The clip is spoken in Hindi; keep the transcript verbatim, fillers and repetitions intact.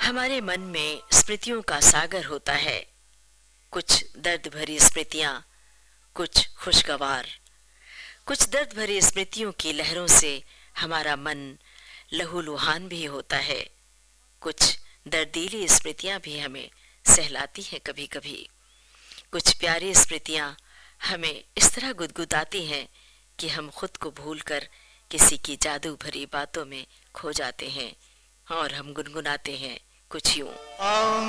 हमारे मन में स्मृतियों का सागर होता है, कुछ दर्द भरी स्मृतियां, कुछ खुशगवार। कुछ दर्द भरी स्मृतियों की लहरों से हमारा मन लहूलुहान भी होता है। कुछ दर्दीली स्मृतियां भी हमें सहलाती हैं कभी कभी। कुछ प्यारी स्मृतियां हमें इस तरह गुदगुदाती हैं कि हम खुद को भूलकर किसी की जादू भरी बातों में खो जाते हैं और हम गुनगुनाते हैं कुछ यूं।